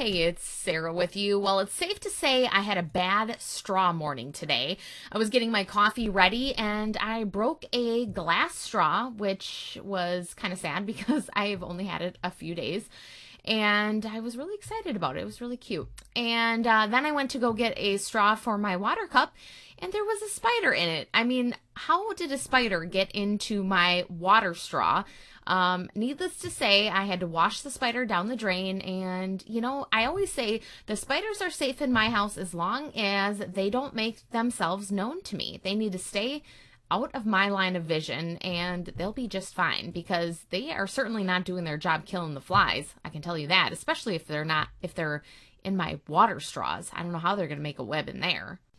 Hey, it's Sarah with you. Well, it's safe to say I had a bad straw morning today. I was getting my coffee ready and I broke a glass straw, which was kind of sad because I've only had it a few days. And I was really excited about it. It was really cute. And then I went to go get a straw for my water cup, and there was a spider in it. I mean, how did a spider get into my water straw? Needless to say, I had to wash the spider down the drain. And, I always say the spiders are safe in my house as long as they don't make themselves known to me. They need to stay out of my line of vision and they'll be just fine because they are certainly not doing their job killing the flies. I can tell you that, especially if they're in my water straws. I don't know how they're going to make a web in there.